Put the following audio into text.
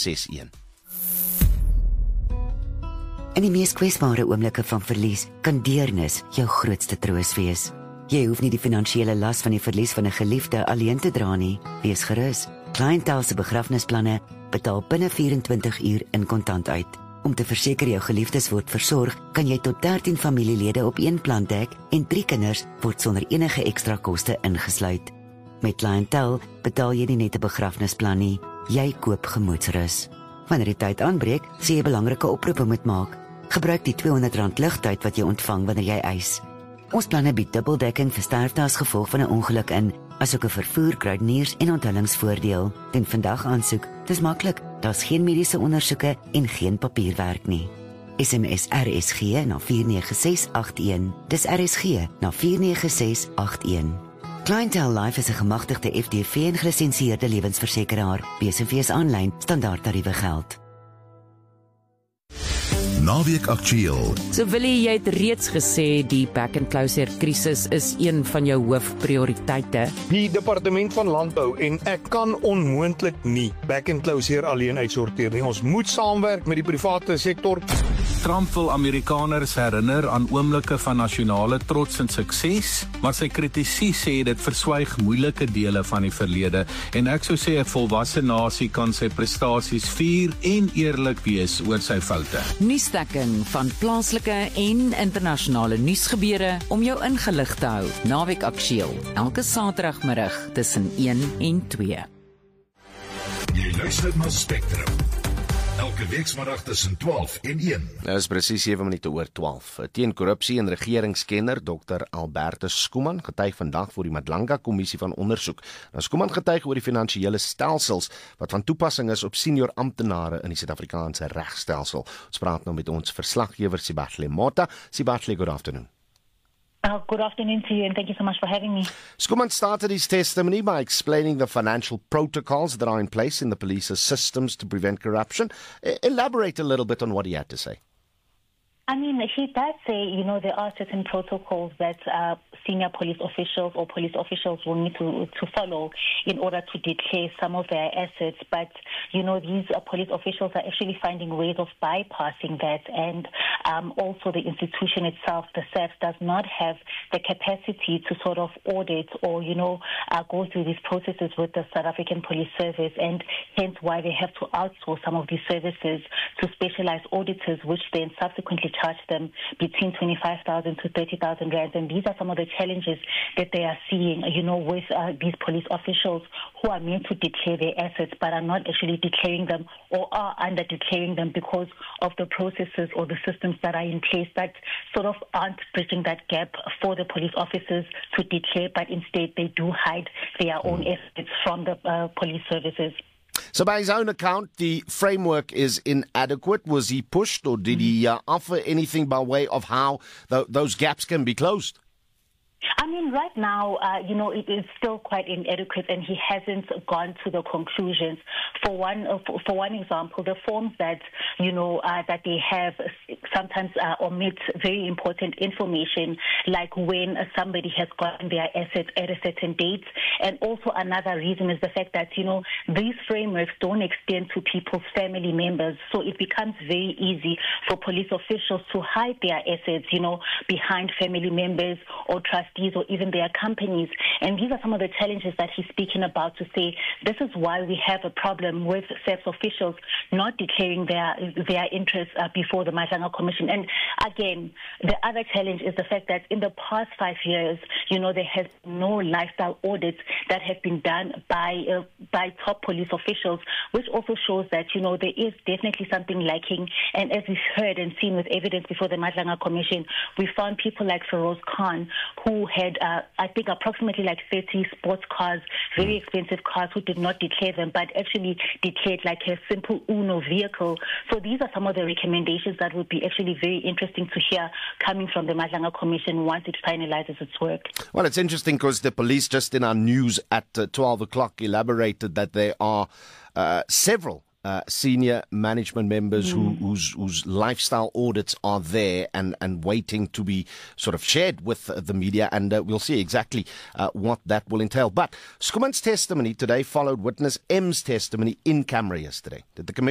0891104561. In die mees kwesbare oomblikke van verlies kan deernis jou grootste troos wees. Jy hoef nie die finansiële las van die verlies van 'n geliefde alleen te dra nie. Wees gerus. Clientele se begrafnisplanne betaal binne 24 uur in kontant uit. Om te verseker jou geliefdes word versorg, kan jy tot 13 familielede op een plan dek en 3 kinders word sonder enige ekstra koste ingesluit. Met Clientele betaal jy nie net 'n begrafnisplan nie, jy koop gemoedsrus. Wanneer die tyd aanbreek, sê jy belangrike oproepe moet maak. Gebruik die R200 ligtyd wat jy ontvang wanneer jy eis. Ons planne bied dubbeldekking vir sterfte as gevolg van 'n ongeluk in, asook 'n vervoer, kruideniers en onthullingsvoordeel. Doen vandag aansoek. Dis maklik. Daar's geen mediese ondersoeke en geen papierwerk nie. SMS RSG na 49681. Dis RSG na 49681. Clientele Life is 'n gemagtigde FDV en gelisensieerde lewensversekeraar. BSV aanlyn standaardtariewe geld. Naweek Aktueel. So Willie, jy het reeds gesê die back and closure krisis is een van jou hoofprioriteite. Die departement van landbou en ek kan onmoontlik nie back and closure alleen uitsorteer nie. Ons moet saamwerk met die private sektor. Trump wil Amerikaners herinner aan oomblikke van nasionale trots en sukses, maar sy kritici sê dit verswyg moeilike dele van die verlede en ek sou sê 'n volwasse nasie kan sy prestasies vier en eerlik wees oor sy foute. Nuusdekking van plaaslike en internasionale nuusgebeure om jou ingelig te hou. Naweek Aktueel, elke Saterdagmiddag tussen 1 en 2. Jy luister na Spectrum. Elke weekmiddag tussen 12 en 1. Nou is presies 7 minute oor 12. Teen korrupsie en regeringskenner Dr. Albertus Schoeman getuig vandag voor die Madlanga-kommissie van ondersoek. Nou Schoeman getuig oor die finansiële stelsels wat van toepassing is op senior amptenare in die Suid-Afrikaanse regstelsel. Ons praat nou met ons verslaggewer Sibahle Mota. Sibahle, good afternoon. Good afternoon to you, and thank you so much for having me. Schoeman started his testimony by explaining the financial protocols that are in place in the police's systems to prevent corruption. Elaborate a little bit on what he had to say. I mean, he does say, there are certain protocols that senior police officials or police officials will need to follow in order to declare some of their assets. But, these police officials are actually finding ways of bypassing that. And also the institution itself, the SAFS, does not have the capacity to sort of audit or, go through these processes with the South African Police Service. And hence why they have to outsource some of these services to specialized auditors, which then subsequently charge them between 25,000 to 30,000 rands. And these are some of the challenges that they are seeing, with these police officials who are meant to declare their assets but are not actually declaring them or are under declaring them because of the processes or the systems that are in place that sort of aren't bridging that gap for the police officers to declare, but instead they do hide their own assets from the police services. So by his own account, the framework is inadequate. Was he pushed or did he offer anything by way of how those gaps can be closed? I mean, right now, it is still quite inadequate, and he hasn't gone to the conclusions. For one example, the forms that that they have sometimes omit very important information, like when somebody has gotten their assets at a certain date. And also another reason is the fact that these frameworks don't extend to people's family members, so it becomes very easy for police officials to hide their assets, behind family members or trustees or even their companies. And these are some of the challenges that he's speaking about, to say this is why we have a problem with SAFS officials not declaring their interests before the Madlanga Commission. And again, the other challenge is the fact that in the past 5 years, there has been no lifestyle audits that have been done by top police officials, which also shows that, there is definitely something lacking. And as we've heard and seen with evidence before the Madlanga Commission, we found people like Feroz Khan, who had, I think, approximately like 30 sports cars, very expensive cars, who did not declare them, but actually declared like a simple Uno vehicle. So these are some of the recommendations that would be actually very interesting to hear coming from the Madlanga Commission once it finalizes its work. Well, it's interesting because the police just in our news at 12 o'clock elaborated that there are several senior management members whose lifestyle audits are there and waiting to be sort of shared with the media, and we'll see exactly what that will entail. But Schoeman's testimony today followed witness M's testimony in camera yesterday. Did the